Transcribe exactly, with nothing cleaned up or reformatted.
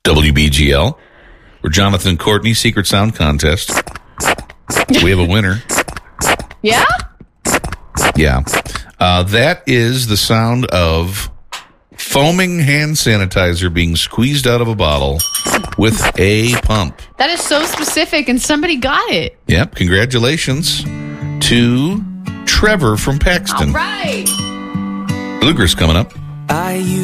W B G L. We're Jonathan Courtney, Secret Sound Contest. We have a winner. Yeah? Yeah. Uh, that is the sound of foaming hand sanitizer being squeezed out of a bottle with a pump. That is so specific, and somebody got it. Yep. Congratulations to Trevor from Paxton. All right. Bluegrass coming up. I